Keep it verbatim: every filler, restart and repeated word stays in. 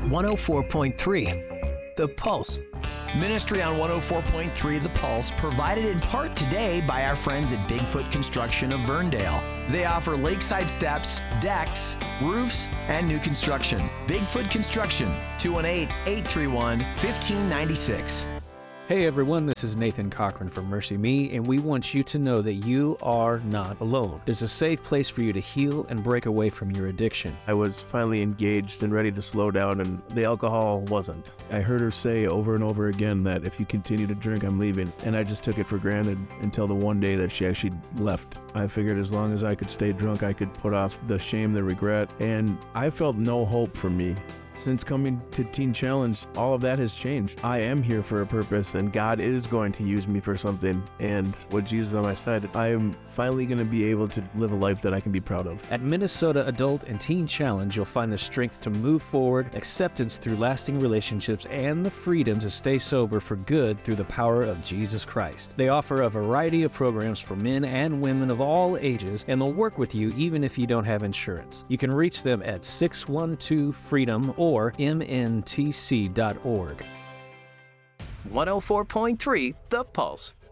one oh four point three, The Pulse. Ministry on one oh four point three The Pulse, provided in part today by our friends at Bigfoot Construction of Verndale. They offer lakeside steps, decks, roofs, and new construction. Bigfoot Construction, two one eight, eight three one, one five nine six. Hey everyone, this is Nathan Cochran from Mercy Me, and we want you to know that you are not alone. There's a safe place for you to heal and break away from your addiction. I was finally engaged and ready to slow down, and the alcohol wasn't. I heard her say over and over again that if you continue to drink, I'm leaving, and I just took it for granted until the one day that she actually left. I figured as long as I could stay drunk, I could put off the shame, the regret, and I felt no hope for me. Since coming to Teen Challenge, all of that has changed. I am here for a purpose, and God is going to use me for something. And with Jesus on my side, I am finally going to be able to live a life that I can be proud of. At Minnesota Adult and Teen Challenge, you'll find the strength to move forward, acceptance through lasting relationships, and the freedom to stay sober for good through the power of Jesus Christ. They offer a variety of programs for men and women of all ages, and they'll work with you even if you don't have insurance. You can reach them at six one two freedom or m n t c dot org. one oh four point three The Pulse.